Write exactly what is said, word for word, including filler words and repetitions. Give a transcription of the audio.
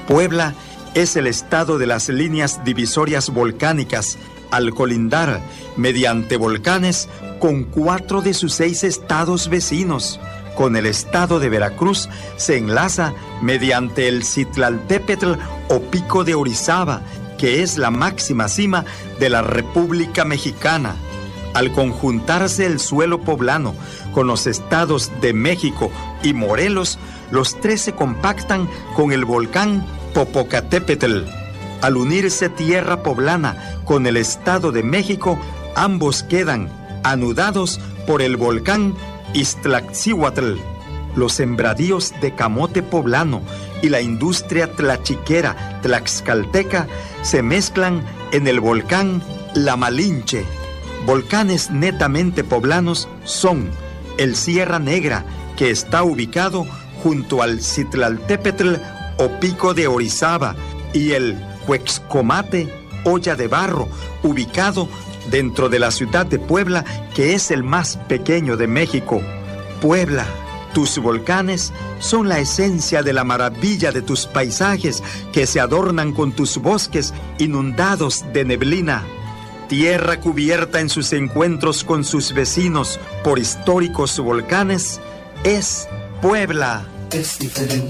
Puebla es el estado de las líneas divisorias volcánicas, al colindar, mediante volcanes, con cuatro de sus seis estados vecinos. Con el estado de Veracruz se enlaza mediante el Citlaltépetl o Pico de Orizaba, que es la máxima cima de la República Mexicana. Al conjuntarse el suelo poblano con los estados de México y Morelos, los tres se compactan con el volcán Popocatépetl. Al unirse tierra poblana con el estado de México, ambos quedan anudados por el volcán Iztaccíhuatl. Los sembradíos de camote poblano y la industria tlachiquera tlaxcalteca se mezclan en el volcán La Malinche. Volcanes netamente poblanos son el Sierra Negra, que está ubicado junto al Citlaltépetl o Pico de Orizaba, y el Huexcomate, Olla de Barro, ubicado dentro de la ciudad de Puebla, que es el más pequeño de México. Puebla, tus volcanes son la esencia de la maravilla de tus paisajes que se adornan con tus bosques inundados de neblina. Tierra cubierta en sus encuentros con sus vecinos por históricos volcanes, es Puebla. Es diferente.